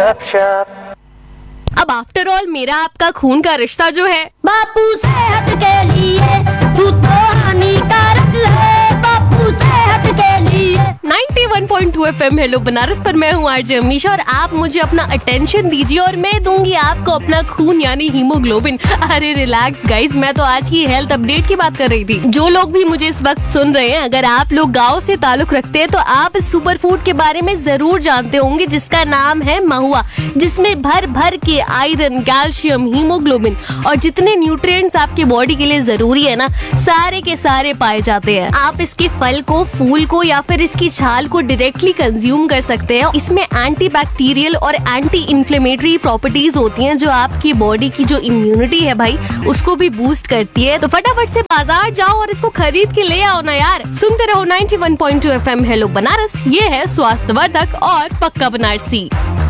गपशप। अब after all मेरा आपका खून का रिश्ता जो है बापू सेहत के लिए तू तो हानिकारक है, बापू सेहत के लिए। 91.2 FM हेलो बनारस पर मैं हूँ आरजे अमीशा और आप मुझे अपना अटेंशन दीजिए और मैं दूंगी आपको अपना खून यानी हीमोग्लोबिन। अरे रिलैक्स गाइस, मैं तो आज की हेल्थ अपडेट की बात कर रही थी। जो लोग भी मुझे इस वक्त सुन रहे हैं, अगर आप लोग गाँव से ताल्लुक रखते हैं तो आप इस सुपर फूड के बारे में जरूर जानते होंगे जिसका नाम है महुआ, जिसमें भर भर के आयरन, कैल्शियम, हीमोग्लोबिन और जितने न्यूट्रिएंट्स आपके बॉडी के लिए जरूरी है ना, सारे के सारे पाए जाते हैं। आप इसके फल को, फूल को या फिर इसकी छाल को डायरेक्टली कंज्यूम कर सकते हैं। इसमें एंटी बैक्टीरियल और एंटी इन्फ्लेमेटरी प्रॉपर्टीज होती हैं जो आपकी बॉडी की जो इम्यूनिटी है भाई उसको भी बूस्ट करती है। तो फटाफट से बाजार जाओ और इसको खरीद के ले आओ ना यार। सुनते रहो 91.2 FM हेलो बनारस। ये है स्वास्थ्यवर्धक और पक्का बनारसी।